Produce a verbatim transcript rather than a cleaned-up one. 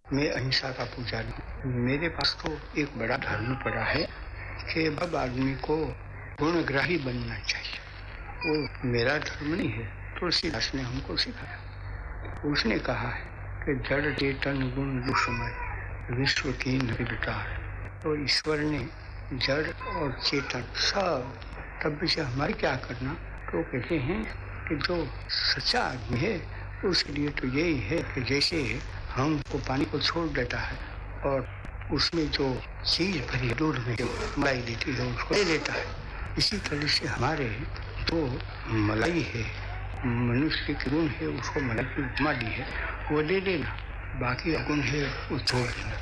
मैं अहिंसा का पुजारी हूँ। मेरे पास तो एक बड़ा धर्म पड़ा है कि अब आदमी को गुणग्राही बनना चाहिए। वो मेरा धर्म नहीं है, तुलसीदास ने हमको सिखाया। उसने कहा है कि जड़ चेतन गुण दुष्मय विश्व की विविधता है। तो ईश्वर ने जड़ और चेतन सब, तब से हमारे क्या करना, तो कहते हैं कि जो सच्चा आदमी है उसके लिए तो यही है कि जैसे हमको पानी को छोड़ देता है और उसमें जो चीज भरी दूध में जो मलाई देती है उसको ले लेता है, इसी तरह से हमारे जो मलाई है, मनुष्य के गुण है, उसको मलाई की उपमा दी है, वो ले लेना, बाकी गुण है वो छोड़ देना।